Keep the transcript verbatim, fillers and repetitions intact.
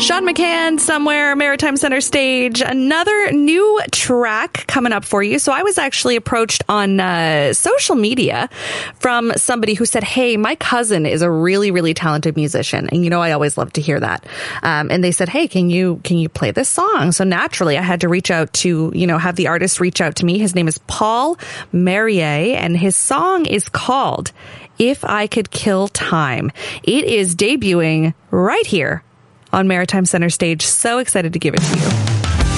Sean McCann, Somewhere, Maritime Center Stage, another new track coming up for you. So I was actually approached on uh, social media from somebody who said, hey, my cousin is a really, really talented musician. And, you know, I always love to hear that. Um, and they said, hey, can you can you play this song? So naturally, I had to reach out to, you know, have the artist reach out to me. His name is Paul Marier, and his song is called If I Could Kill Time. It is debuting right here on Maritime Center Stage. So excited to give it to you.